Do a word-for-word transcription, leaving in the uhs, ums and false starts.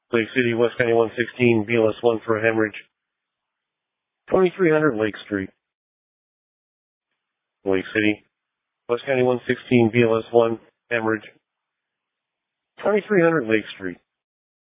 Lake City, West County one sixteen, B L S one for a hemorrhage. twenty-three hundred Lake Street. Lake City, West County one sixteen, B L S one, hemorrhage. twenty-three hundred Lake Street.